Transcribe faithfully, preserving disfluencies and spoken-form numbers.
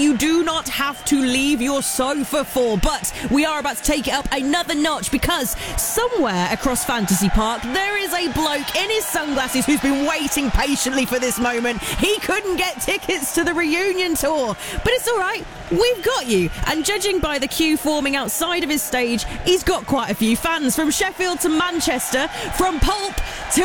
you do not have to leave your sofa for. But we are about to take it up another notch because somewhere across Fantasy Park there is a bloke in his sunglasses who's been waiting patiently for this moment. He couldn't get tickets to the reunion tour, but it's all right. We've got you. And judging by the queue forming outside of his stage, he's got quite a few fans from Sheffield to Manchester, from Pulp to